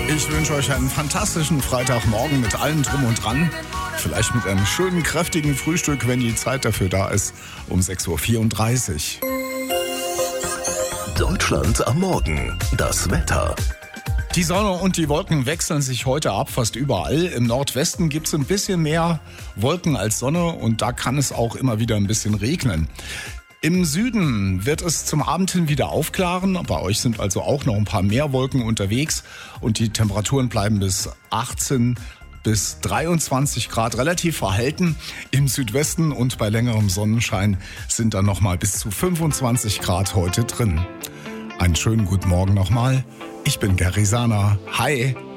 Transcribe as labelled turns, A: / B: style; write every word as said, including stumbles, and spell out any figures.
A: Ich wünsche euch einen fantastischen Freitagmorgen mit allem drum und dran. Vielleicht mit einem schönen, kräftigen Frühstück, wenn die Zeit dafür da ist, um sechs Uhr vierunddreißig.
B: Deutschland am Morgen. Das Wetter.
A: Die Sonne und die Wolken wechseln sich heute ab, fast überall. Im Nordwesten gibt es ein bisschen mehr Wolken als Sonne und da kann es auch immer wieder ein bisschen regnen. Im Süden wird es zum Abend hin wieder aufklaren. Bei euch sind also auch noch ein paar mehr Wolken unterwegs und die Temperaturen bleiben bis achtzehn bis dreiundzwanzig Grad relativ verhalten. Im Südwesten und bei längerem Sonnenschein sind dann nochmal bis zu fünfundzwanzig Grad heute drin. Einen schönen guten Morgen nochmal. Ich bin Gary Sana. Hi.